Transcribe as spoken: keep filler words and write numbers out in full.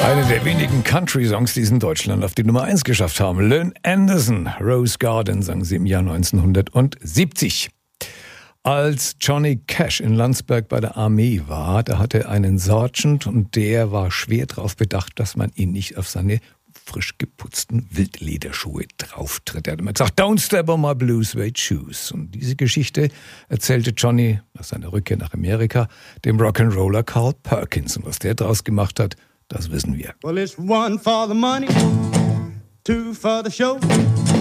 Eine der wenigen Country-Songs, die es in Deutschland auf die Nummer eins geschafft haben. Lynn Anderson, Rose Garden, sang sie im Jahr neunzehnhundertsiebzig. Als Johnny Cash in Landsberg bei der Armee war, da hatte er einen Sergeant und der war schwer darauf bedacht, dass man ihn nicht auf seine frisch geputzten Wildlederschuhe drauftritt. Er hat immer gesagt, don't step on my blue suede shoes. Und diese Geschichte erzählte Johnny nach seiner Rückkehr nach Amerika dem Rock'n'Roller Carl Perkins. Und was der daraus gemacht hat, das wissen wir. Well, it's one for the money, two for the show.